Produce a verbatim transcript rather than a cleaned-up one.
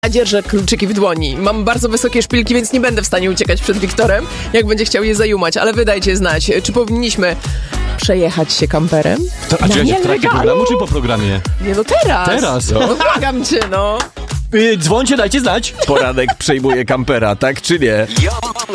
Ja dzierżę kluczyki w dłoni. Mam bardzo wysokie szpilki, więc nie będę w stanie uciekać przed Wiktorem, jak będzie chciał je zajumać, ale wy dajcie znać, czy powinniśmy przejechać się kamperem? To, a czy w trakcie programu, czy po programie? Nie, no teraz. Teraz. No, błagam cię, no. Yy, dzwońcie, dajcie znać. Poranek przejmuje kampera, tak czy nie?